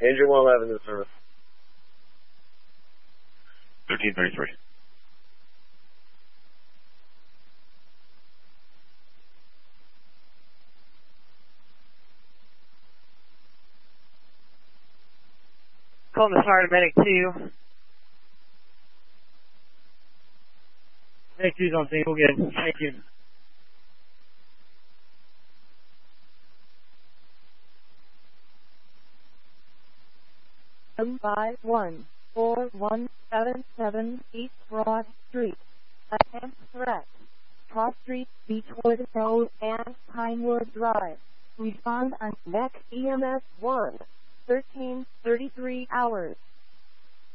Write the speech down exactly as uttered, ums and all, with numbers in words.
Engine one eleven in service. thirteen thirty-three. Calling the fire to medic two. Medic two's on scene. We're good. Thank you. M five one four one seven seven East Broad Street. Attempt threat. Cross Street, Beechwood Road, and Pinewood Drive. Respond on M E C E M S one. thirteen thirty-three hours.